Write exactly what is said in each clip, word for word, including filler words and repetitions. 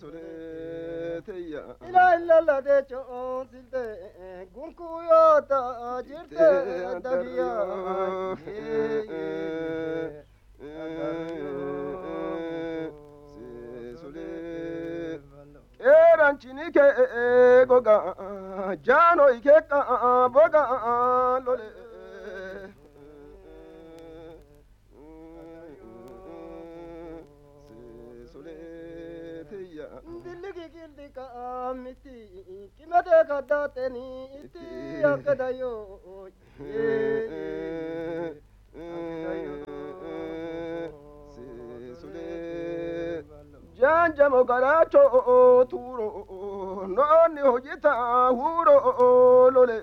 ila illa la de cho silte gunkuyo ta jirte dagiya Eranchini ke goga jano ike ka boga lole Dilligi gildi ka miti kimade kadate ni iti akadayo Janjamo garacho turo noni hojita huro lole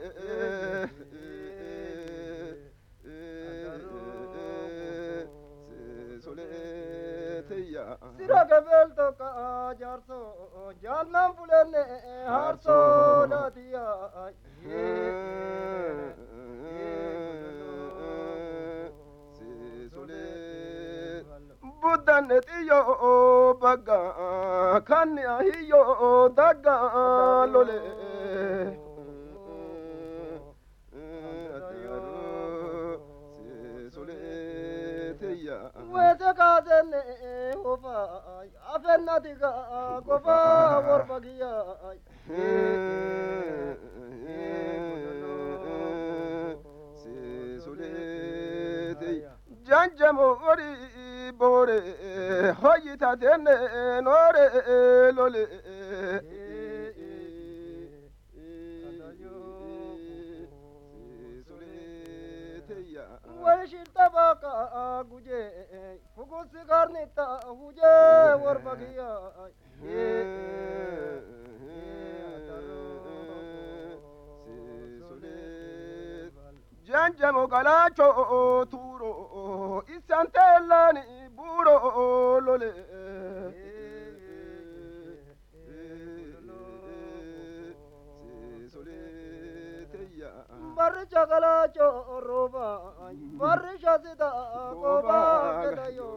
Sira gebel to ka jarso jalnam fulene harso latiya Buddhan tiyo baga kanni ahiyo daga lole Wete kazene hofa afenna diga gofa warbagiya Janjamo ori bore hoyita tenne nore lole Warshirta baka guje fugusi garnita huje warbagiya Janjamo galacho turo isantellani buro lole Barja galacho roba barja sida goba kedayo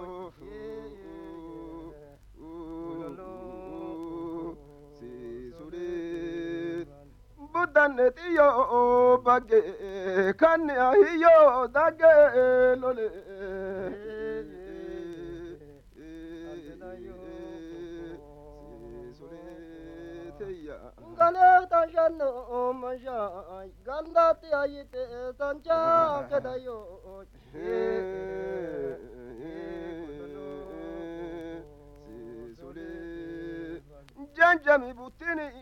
Buddhan tiyo bagge kanni ahiyo dagge lole Gane tanjano masha gandati ayite tanja kedayo Janjami butini